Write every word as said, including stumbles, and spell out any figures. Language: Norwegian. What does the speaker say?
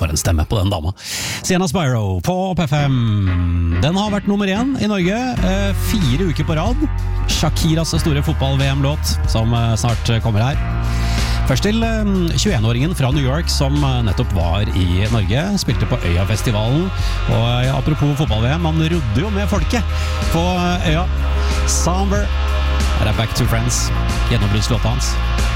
for en stemme på den dama. Sienna Spyro på P F M. Den har vært nummer én i Norge eh, fire uker på rad. Shakiras store fotball-V M-låt, som eh, snart kommer her. Først til eh, tjueen-åringen fra New York, som eh, nettopp var i Norge. Spilte på Øya-festivalen. Og eh, apropos fotball-V M, han rodde jo med folket på eh, Øya. Somber. Her er Back to Friends. Gjennombruddslåta hans.